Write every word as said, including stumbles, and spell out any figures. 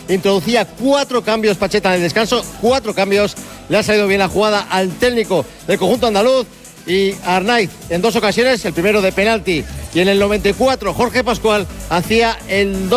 introducía cuatro cambios Pacheta en el descanso, cuatro cambios, le ha salido bien la jugada al técnico del conjunto andaluz. Y Arnaiz en dos ocasiones, el primero de penalti, y en el noventa y cuatro Jorge Pascual hacía el dos.